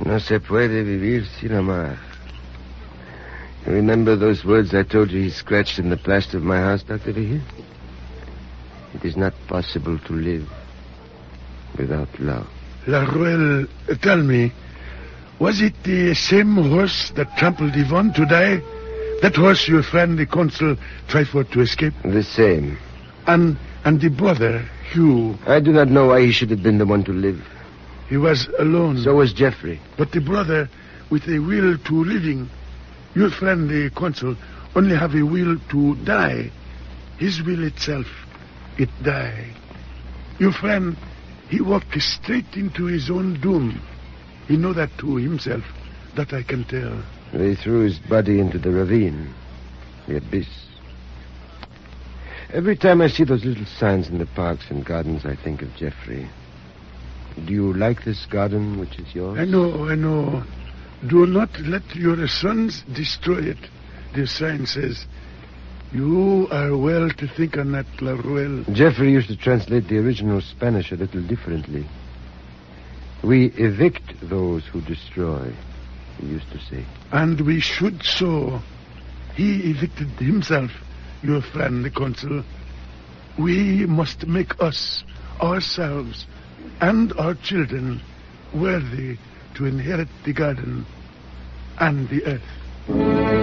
No se puede vivir sin amar. You remember those words I told you he scratched in the plaster of my house, Dr. Vigil? It is not possible to live without love. Laruelle, tell me, was it the same horse that trampled Yvonne to die? That horse your friend, the consul, tried for to escape? The same. And the brother, Hugh? I do not know why he should have been the one to live. He was alone. So was Jeffrey. But the brother, with a will to living, your friend, the consul, only have a will to die. His will itself, it die. Your friend, he walked straight into his own doom. He know that to himself, that I can tell. They threw his body into the ravine, the abyss. Every time I see those little signs in the parks and gardens, I think of Jeffrey. Do you like this garden, which is yours? I know. Do not let your sons destroy it. The sign says, you are well to think on that, Laruelle. Jeffrey used to translate the original Spanish a little differently. We evict those who destroy, he used to say. And we should so. He evicted himself, your friend, the consul. We must make us, ourselves, and our children worthy to inherit the garden and the earth.